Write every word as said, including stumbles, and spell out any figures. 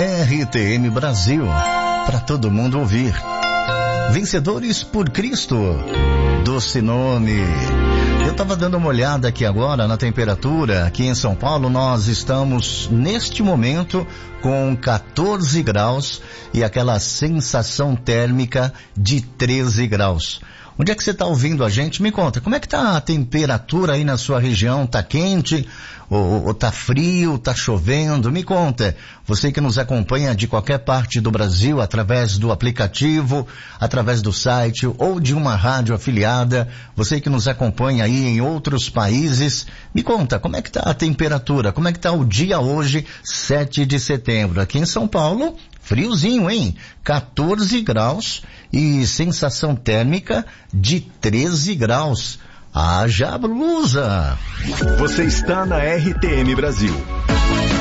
R T M Brasil, para todo mundo ouvir. Vencedores por Cristo, doce nome. Eu estava dando uma olhada aqui agora na temperatura. Aqui em São Paulo nós estamos neste momento com quatorze graus e aquela sensação térmica de treze graus. Onde é que você está ouvindo a gente? Me conta, como é que está a temperatura aí na sua região? Está quente? Ou, ou tá frio? Tá chovendo? Me conta. Você que nos acompanha de qualquer parte do Brasil, através do aplicativo, através do site ou de uma rádio afiliada, você que nos acompanha aí em outros países, me conta, como é que tá a temperatura? Como é que tá o dia hoje, sete de setembro? Aqui em São Paulo, friozinho, hein? quatorze graus e sensação térmica de treze graus. Haja blusa! Você está na R T M Brasil.